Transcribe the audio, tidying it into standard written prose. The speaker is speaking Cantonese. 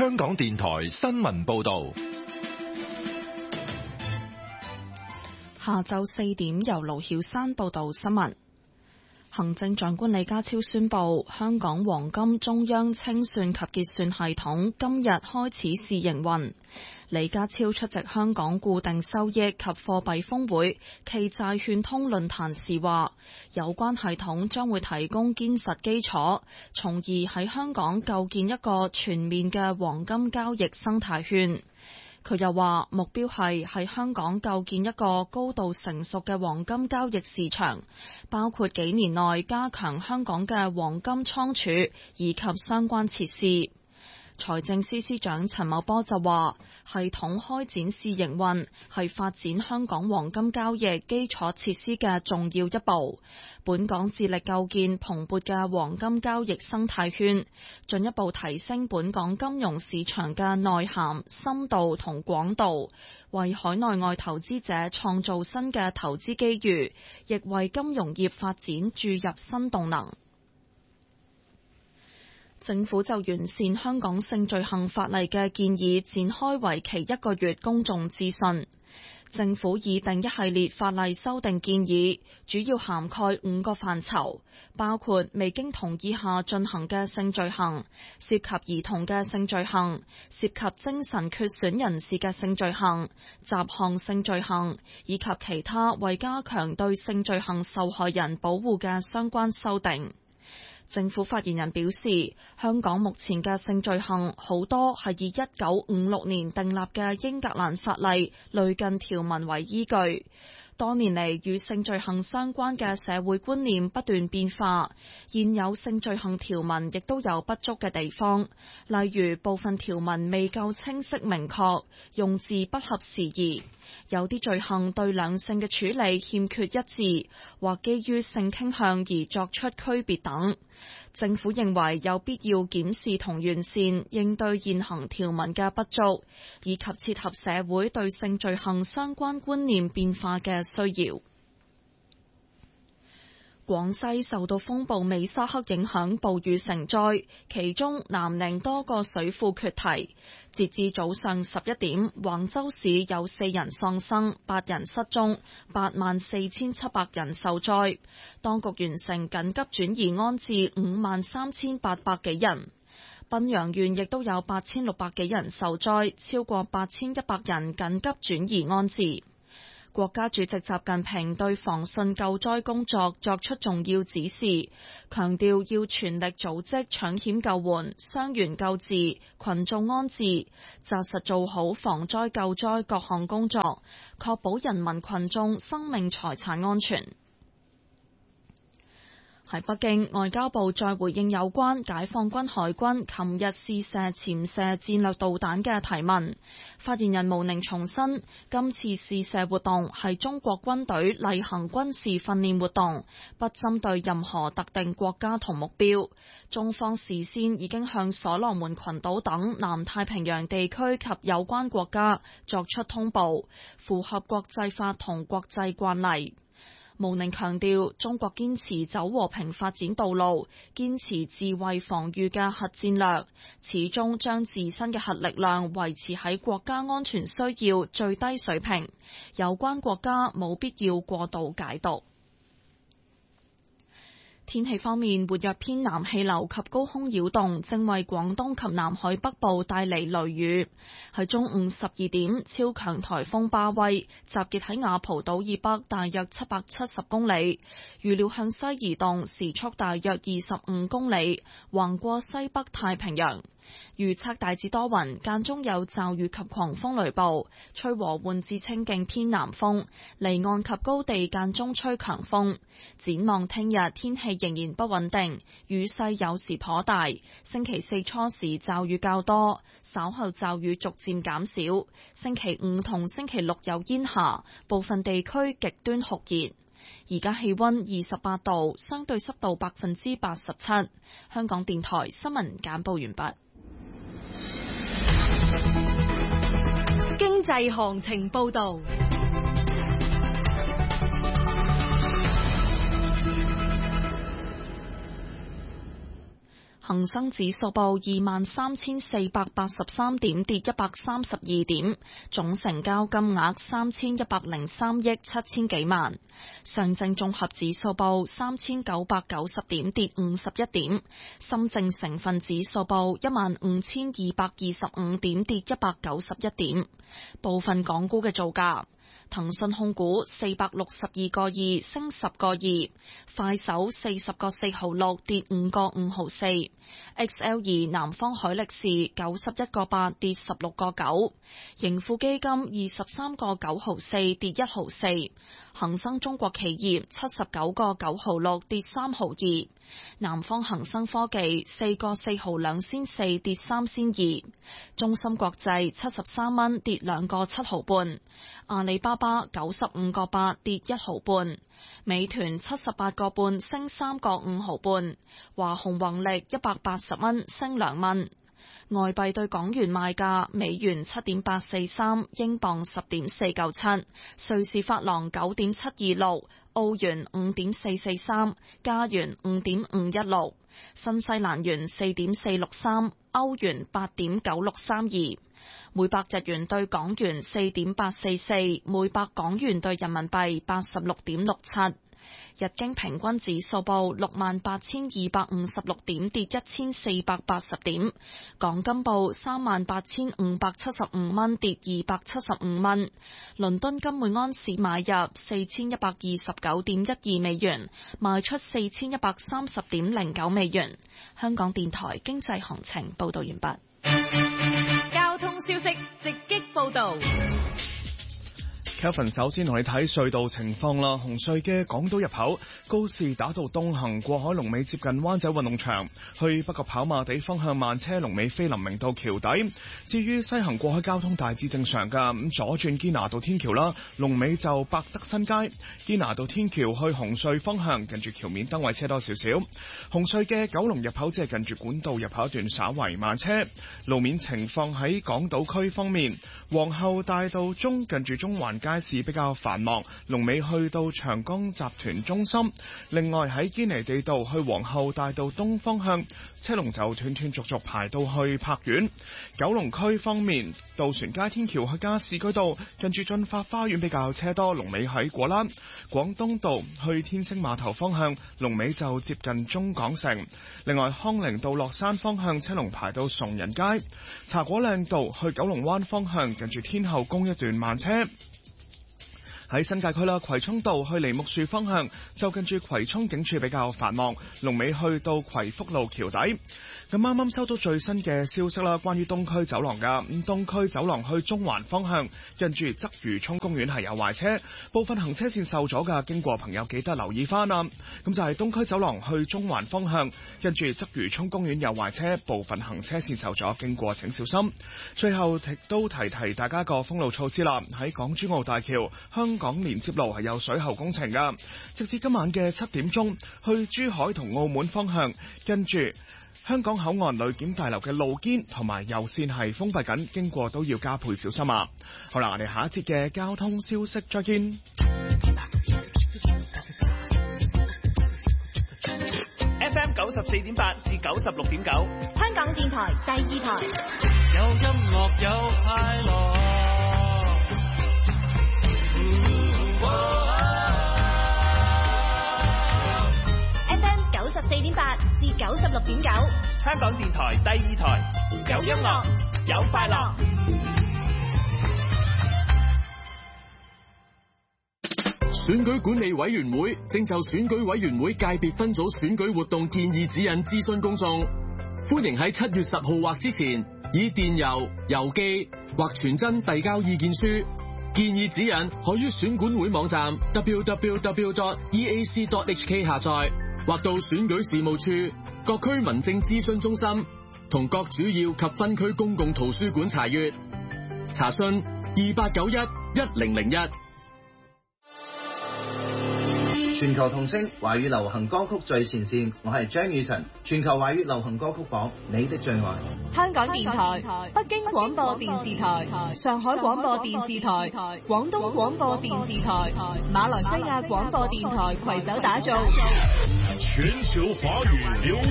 香港電台新聞報道。 下晝4點，由盧曉山報道新聞。行政長官李家超宣布，香港黃金中央清算及結算系統今日開始試營運。李家超出席香港固定收益及貨幣峰會暨債券通論壇時話，有關系統將會提供堅實基礎，從而喺香港構建一個全面嘅黃金交易生態圈。佢又話，目標係喺香港構建一個高度成熟嘅黃金交易市場，包括幾年內加強香港嘅黃金倉儲以及相關設施。財政司司長陳茂波就話，系統開展試營運係發展香港黃金交易基礎設施嘅重要一步。本港致力構建蓬勃嘅黃金交易生態圈，進一步提升本港金融市場嘅內涵、深度同廣度，為海內外投資者創造新嘅投資機遇，亦為金融業發展注入新動能。政府就完善香港性罪行法例嘅建議展開為期1個月公眾諮詢。政府擬定一系列法例修訂建議，主要涵蓋5個範疇，包括未經同意下進行嘅性罪行、涉及兒童嘅性罪行、涉及精神缺損人士嘅性罪行、雜項性罪行，以及其他為加強對性罪行受害人保護嘅相關修訂。政府發言人表示，香港目前嘅性罪行好多係以1956年訂立嘅英格蘭法例類近條文為依據。多年嚟，與性罪行相關嘅社會觀念不斷變化，現有性罪行條文亦都有不足嘅地方，例如部分條文未夠清晰明確，用字不合時宜，有啲罪行對兩性嘅處理欠缺一致，或基於性傾向而作出區別等。政府認為有必要檢視同完善應對現行條文嘅不足，以及切合社會對性罪行相關觀念變化嘅需要。廣西受到風暴美沙克影響，暴雨成災，其中南寧多個水庫決堤。截至早上11點，橫州市有4人喪生，8人失蹤，84,700人受災。當局完成緊急轉移安置53,800幾人。賓陽縣亦都有8,600幾人受災，超過8,100人緊急轉移安置。國家主席習近平對防汛救災工作作出重要指示，強調要全力組織搶險救援、傷員救治、群眾安置，紮實做好防災救災各項工作，確保人民群眾生命財產安全。喺北京，外交部再回應有關解放軍海軍琴日試射潛射戰略導彈嘅提問。發言人毛寧重申，今次試射活動係中國軍隊例行軍事訓練活動，不針對任何特定國家同目標。中方事先已經向所羅門群島等南太平洋地區及有關國家作出通報，符合國際法同國際慣例。毛寧強調，中國堅持走和平發展道路，堅持自衛防禦嘅核戰略，始終將自身嘅核力量維持喺國家安全需要最低水平。有關國家冇必要過度解讀。天氣方面，活躍偏南氣流及高空擾動正為廣東及南海北部帶嚟雷雨。喺中午12點，超強颱風巴威集結喺雅蒲島以北大約770公里，預料向西移動，時速大約25公里，橫過西北太平洋。預測大致多雲，間中有驟雨及狂風雷暴，吹和緩至清勁偏南風，離岸及高地間中吹強風。展望聽日天氣仍然不穩定，雨勢有時頗大。星期四初時驟雨較多，稍後驟雨逐漸減少。星期五同星期六有煙霞，部分地區極端酷熱。而家氣溫28度，相對濕度87%。香港電台新聞簡報完畢。 經濟行情報道。 恒生指數報23,483點，跌132點，總成交金額3,103億7千幾萬。上證綜合指數報3,990點，跌51點。深證成分指數報15,225點，跌191點。部分港股嘅造價。騰訊控股462個2升10個2，快手40個4毫6跌5個5毫4， XL2 南方海力士91個8跌16個9，盈富基金23個9毫4跌1毫4，恒生中國企業79個9毫6跌3毫2，南方恒生科技4個4毫2仙4跌3仙2，中芯國際73蚊跌2個7毫半，阿里巴巴95個8跌1毫半，美團78個半升3個5毫半，華虹宏力180蚊升2蚊。外幣對港元賣價：美元7.843，英鎊10.497，瑞士法郎9.726，澳元5.443，加元5.516，新西蘭元4.463，歐元8.9632。每百日元對港元4.844，每百港元對人民幣86.67。日經平均指數報68,256點，跌1480點。港金報38,575蚊，跌275蚊。倫敦金每安士買入4129.12美元，賣出4130.09美元。香港電台經濟行情報道完畢。 交通消息直擊報道。 Kevin 首先同你睇隧道情況啦。紅隧嘅港島入口告士打道東行過海龍尾接近灣仔運動場，去北角跑馬地方向慢車龍尾菲林明道橋底。至於西行過海交通大致正常噶，咁左轉堅拿道天橋啦，龍尾就百德新街。堅拿道天橋去紅隧方向近住橋面燈位車多少少。紅隧嘅九龍入口只係近住管道入口一段稍為慢車。路面情況喺港島區方面，皇后大道中近住中環街市比較繁忙，龍尾去到長江集團中心。另外喺堅尼地道去皇后大道東方向，車龍就斷斷續續排到去柏苑。九龍區方面，渡船街天橋去加士居道近住駿發花園比較車多，龍尾喺果欄。廣東道去天星碼頭方向，龍尾就接近中港城。另外康寧道落山方向車龍排到崇仁街。茶果嶺道去九龍灣方向近住天后宮一段慢車。喺新界區啦，葵涌道去梨木樹方向就近住葵涌警署比較繁忙，龍尾去到葵福路橋底。咁啱啱收到最新嘅消息啦，關於東區走廊噶，東區走廊去中環方向近住鰂魚涌公園係有壞車，部分行車線受阻噶，經過朋友記得留意翻啦。咁就係東區走廊去中環方向近住鰂魚涌公園有壞車，部分行車線受阻，經過請小心。最後都提大家個封路措施啦，喺港珠澳大橋香港連接路係有水喉工程噶，直至今晚嘅7點鐘，去珠海同澳門方向跟住香港口岸旅檢大樓嘅路肩同埋右線係封閉緊，經過都要加倍小心啊！好啦，我哋下一節嘅交通消息再見。 FM 94.8至96.9， 香港電台第2台， 有音樂有快樂。 FM 94.8至96.9， 香港電台第2台，有音樂有快樂。 選舉管理委員會正就選舉委員會界別分組選舉活動建議指引諮詢公眾，歡迎喺7月10號或之前以電郵、郵寄或傳真遞交意見書。建議指引可於選管會網站 www.eac.hk 下載，或到選舉事務處、各區民政諮詢中心同各主要及分區公共圖書館查閱。查詢28911001。 全球同聲華語流行歌曲最前線，我係張雨晨。全球華語流行歌曲榜，你的最愛。 香港電台、北京廣播電視台、上海廣播電視台、廣東廣播電視台、馬來西亞廣播電台攜手打造全球華語流